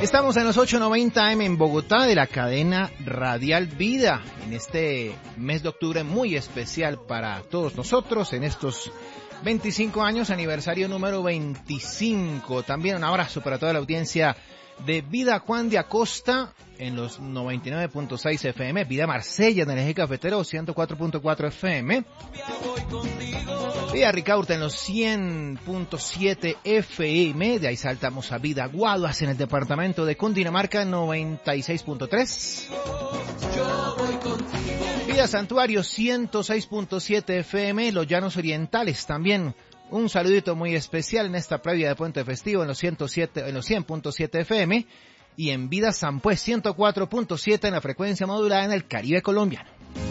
Estamos en los 890 AM en Bogotá de la cadena Radial Vida, en este mes de octubre muy especial para todos nosotros, en estos 25 años, aniversario número 25. También un abrazo para toda la audiencia de Vida Juan de Acosta en los 99.6 FM, Vida Marsella en el Eje Cafetero 104.4 FM, Vida Ricaurte en los 100.7 FM, de ahí saltamos a Vida Guaduas en el departamento de Cundinamarca 96.3, Vida Santuario 106.7 FM, Los Llanos Orientales también. Un saludito muy especial en esta previa de Puente Festivo en los 100.7 FM y en Vida Sampués 104.7 en la frecuencia modulada en el Caribe colombiano.